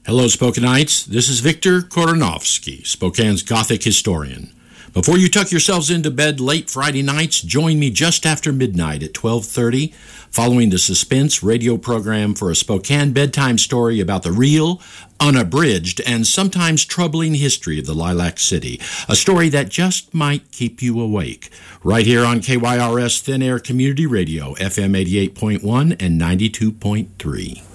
Hello, Spokanites. This is Victor Koronovsky, Spokane's Gothic historian. Before you tuck yourselves into bed late Friday nights, join me just after midnight at 12:30, following the Suspense radio program for a Spokane bedtime story about the real, unabridged, and sometimes troubling history of the Lilac City, a story that just might keep you awake, right here on KYRS Thin Air Community Radio, FM 88.1 and 92.3.